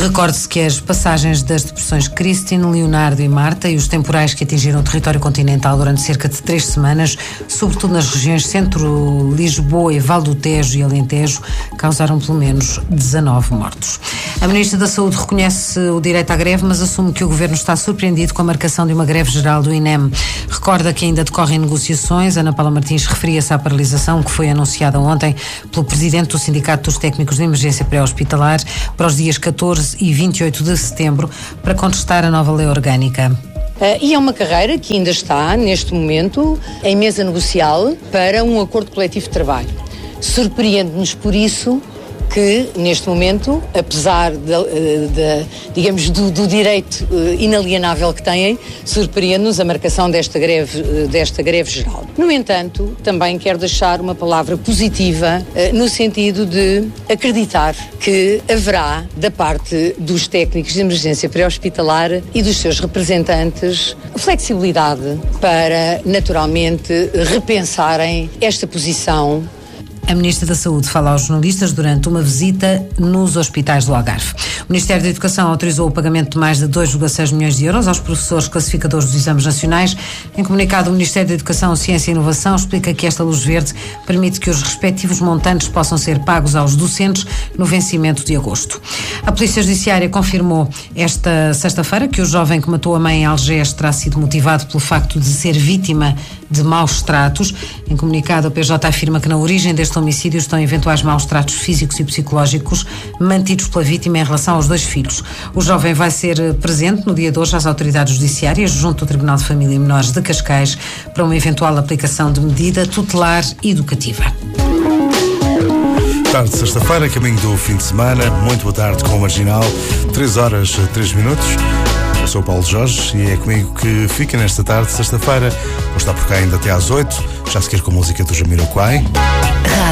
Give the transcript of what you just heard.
Recorde-se que as passagens das depressões Christine, Leonardo e Marta e os temporais que atingiram o território continental durante cerca de 3 semanas, sobretudo nas regiões Centro, Lisboa e Val do Tejo e Alentejo, causaram pelo menos 19 mortos. A Ministra da Saúde reconhece o direito à greve, mas assume que o Governo está surpreendido com a marcação de uma greve geral do INEM. Recorda que ainda decorrem negociações. Ana Paula Martins referia-se à paralisação que foi anunciada ontem pelo Presidente do Sindicato dos Técnicos de Emergência Pré-Hospitalar para os dias 14 e 28 de setembro para contestar a nova lei orgânica. E é uma carreira que ainda está, neste momento, em mesa negocial para um acordo coletivo de trabalho. Surpreende-nos por isso que, neste momento, apesar digamos, do direito inalienável que têm, surpreende-nos a marcação desta greve geral. No entanto, também quero deixar uma palavra positiva no sentido de acreditar que haverá, da parte dos técnicos de emergência pré-hospitalar e dos seus representantes, flexibilidade para, naturalmente, repensarem esta posição. A Ministra da Saúde fala aos jornalistas durante uma visita nos hospitais do Algarve. O Ministério da Educação autorizou o pagamento de mais de 2,6 milhões de euros aos professores classificadores dos exames nacionais. Em comunicado, o Ministério da Educação, Ciência e Inovação explica que esta luz verde permite que os respectivos montantes possam ser pagos aos docentes no vencimento de agosto. A Polícia Judiciária confirmou esta sexta-feira que o jovem que matou a mãe em Algés terá sido motivado pelo facto de ser vítima de maus tratos. Em comunicado, a PJ afirma que na origem deste homicídio estão eventuais maus tratos físicos e psicológicos mantidos pela vítima em relação aos 2 filhos. O jovem vai ser presente no dia de hoje às autoridades judiciárias junto ao Tribunal de Família e Menores de Cascais para uma eventual aplicação de medida tutelar educativa. Tarde de sexta-feira, caminho do fim de semana. Muito boa tarde com o Marginal. 3h03. Eu sou o Paulo Jorge e é comigo que fica nesta tarde de sexta-feira. Vou estar por cá ainda até às 8, já a seguir com a música do Jamiroquai.